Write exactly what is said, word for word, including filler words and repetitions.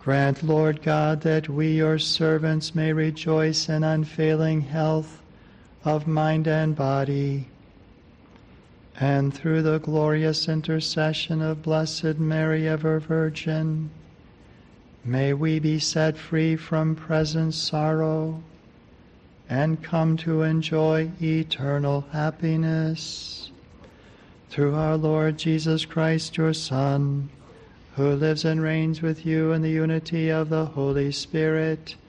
Grant, Lord God, that we, your servants, may rejoice in unfailing health of mind and body, and through the glorious intercession of Blessed Mary, ever Virgin, may we be set free from present sorrow and come to enjoy eternal happiness. Through our Lord Jesus Christ, your Son, who lives and reigns with you in the unity of the Holy Spirit,